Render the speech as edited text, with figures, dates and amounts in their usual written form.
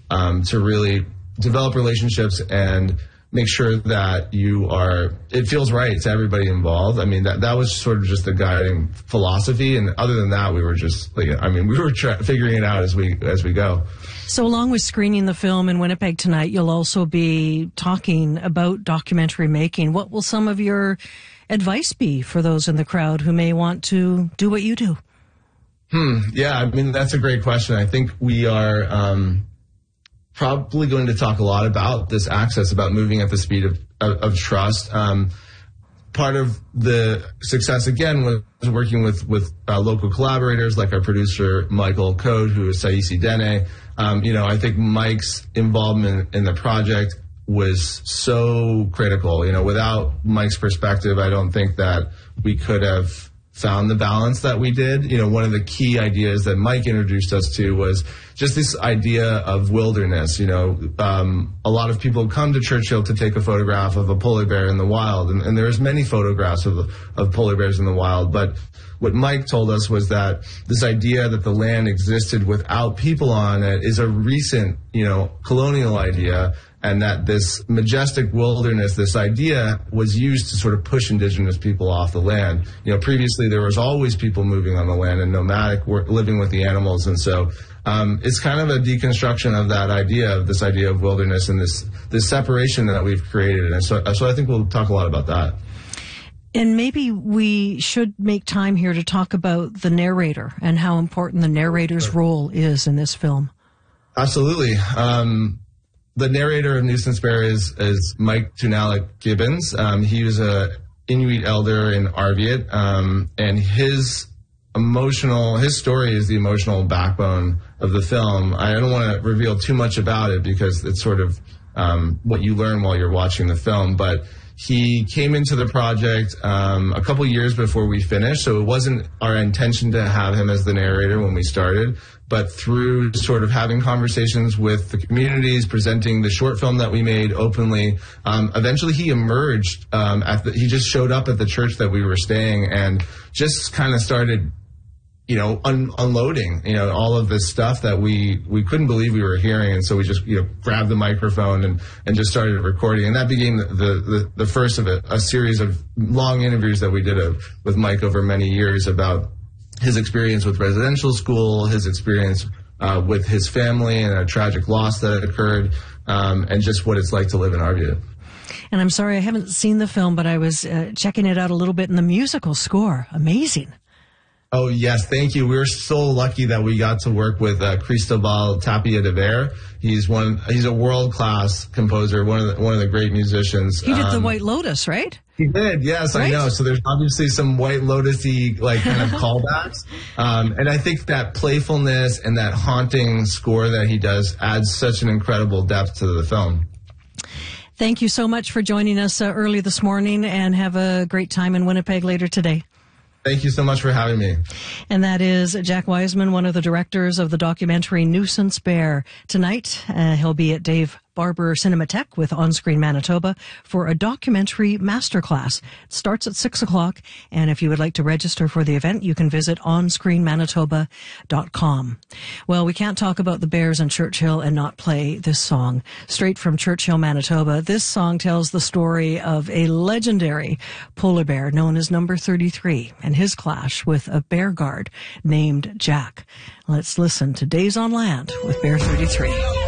to really develop relationships and make sure that it feels right to everybody involved. I mean, that was sort of just the guiding philosophy. And other than that, we were just, we were figuring it out as we go. So along with screening the film in Winnipeg tonight, you'll also be talking about documentary making. What will some of your advice be for those in the crowd who may want to do what you do? Yeah, I mean, that's a great question. I think we are probably going to talk a lot about this access, about moving at the speed of trust. Part of the success, again, was working with local collaborators like our producer, Michael Code, who is Saisi Dene. I think Mike's involvement in the project was so critical. Without Mike's perspective, I don't think that we could have found the balance that we did. One of the key ideas that Mike introduced us to was just this idea of wilderness. A lot of people come to Churchill to take a photograph of a polar bear in the wild, and there's many photographs of polar bears in the wild. But what Mike told us was that this idea that the land existed without people on it is a recent, colonial idea, and that this majestic wilderness, this idea, was used to sort of push indigenous people off the land. Previously there was always people moving on the land and nomadic, living with the animals, and so it's kind of a deconstruction of that idea, of this idea of wilderness and this separation that we've created. And so I think we'll talk a lot about that. And maybe we should make time here to talk about the narrator and how important the narrator's role is in this film. Absolutely. The narrator of Nuisance Bear is Mike Tunalik Gibbons. He was a Inuit elder in Arviat, and his story is the emotional backbone of the film. I don't want to reveal too much about it because it's sort of what you learn while you're watching the film, but he came into the project a couple years before we finished, so it wasn't our intention to have him as the narrator when we started. But through sort of having conversations with the communities, presenting the short film that we made openly, eventually he emerged. He just showed up at the church that we were staying and just kind of started, unloading, all of this stuff that we couldn't believe we were hearing. And so we just, grabbed the microphone and just started recording. And that became the first of a series of long interviews that we did with Mike over many years about his experience with residential school, his experience with his family and a tragic loss that occurred, and just what it's like to live in Arviat. And I'm sorry, I haven't seen the film, but I was checking it out a little bit, and the musical score, amazing. Oh, yes, thank you. We were so lucky that we got to work with Cristobal Tapia de Ver. He's a world-class composer, one of the great musicians. He did The White Lotus, right? He did, yes, right? I know. So there's obviously some White Lotus-y kind of callbacks. And I think that playfulness and that haunting score that he does adds such an incredible depth to the film. Thank you so much for joining us early this morning, and have a great time in Winnipeg later today. Thank you so much for having me. And that is Jack Wiseman, one of the directors of the documentary Nuisance Bear. Tonight, he'll be at Dave Barber Cinematheque with On-Screen Manitoba for a documentary masterclass. It starts at 6 o'clock, and if you would like to register for the event, you can visit onscreenmanitoba.com. Well, we can't talk about the Bears in Churchill and not play this song. Straight from Churchill, Manitoba, this song tells the story of a legendary polar bear known as Number 33 and his clash with a bear guard named Jack. Let's listen to Days on Land with Bear 33.